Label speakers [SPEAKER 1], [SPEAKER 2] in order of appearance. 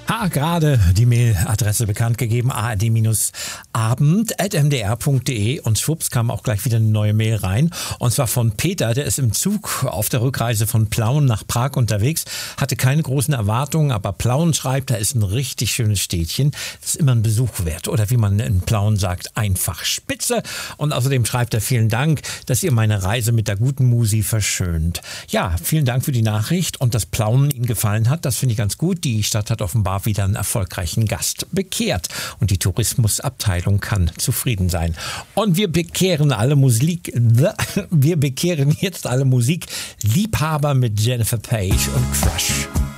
[SPEAKER 1] Gerade die Mailadresse bekannt gegeben, ard-abend@mdr.de, und schwupps kam auch gleich wieder eine neue Mail rein, und zwar von Peter, der ist im Zug auf der Rückreise von Plauen nach Prag unterwegs, hatte keine großen Erwartungen, aber Plauen schreibt, da ist ein richtig schönes Städtchen, das ist immer ein Besuch wert, oder wie man in Plauen sagt, einfach spitze. Und außerdem schreibt er, vielen Dank, dass ihr meine Reise mit der guten Musi verschönt. Ja, vielen Dank für die Nachricht, und dass Plauen Ihnen gefallen hat, das finde ich ganz gut. Die Stadt hat offenbar wieder einen erfolgreichen Gast bekehrt, und die Tourismusabteilung kann zufrieden sein. Und wir bekehren jetzt alle Musikliebhaber mit Jennifer Page und Crush.